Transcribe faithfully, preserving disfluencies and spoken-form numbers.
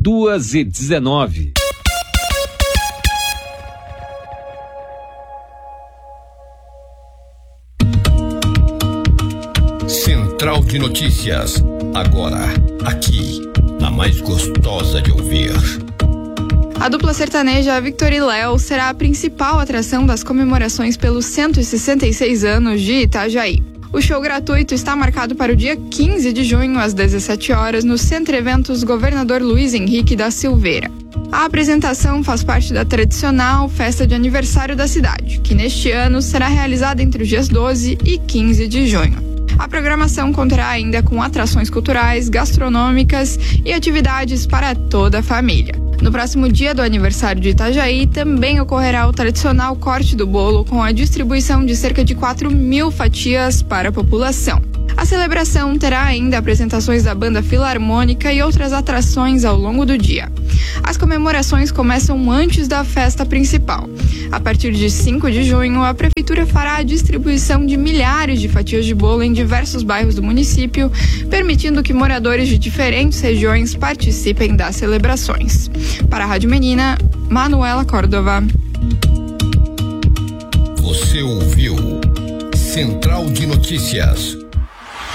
duas e dezenove. Central de Notícias, agora, aqui, na mais gostosa de ouvir. A dupla sertaneja Victor e Léo será a principal atração das comemorações pelos cento e sessenta e seis anos de Itajaí. O show gratuito está marcado para o dia quinze de junho, às dezessete horas, no Centro Eventos Governador Luiz Henrique da Silveira. A apresentação faz parte da tradicional festa de aniversário da cidade, que neste ano será realizada entre os dias doze e quinze de junho. A programação contará ainda com atrações culturais, gastronômicas e atividades para toda a família. No próximo dia do aniversário de Itajaí, também ocorrerá o tradicional corte do bolo com a distribuição de cerca de quatro mil fatias para a população. A celebração terá ainda apresentações da banda filarmônica e outras atrações ao longo do dia. As comemorações começam antes da festa principal. A partir de cinco de junho, a Prefeitura fará a distribuição de milhares de fatias de bolo em diversos bairros do município, permitindo que moradores de diferentes regiões participem das celebrações. Para a Rádio Menina, Manuela Córdova. Você ouviu Central de Notícias.